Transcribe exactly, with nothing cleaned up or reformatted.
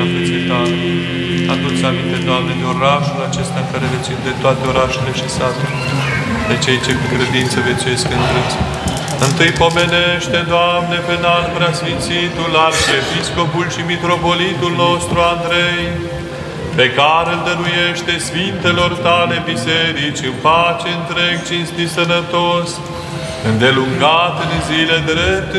frății tale. Adu-ți aminte, Doamne, de orașul acesta în care veți de toate orașele și satele, de cei ce cu credință vețuiesc în drânță. Întâi pomenește, Doamne, pe înalt preasfințitul arhiepiscopul și mitropolitul nostru Andrei, pe care îl dăruiește sfintelor tale biserici în pace întreg, cinstit, sănătos, îndelungat în zile drepte,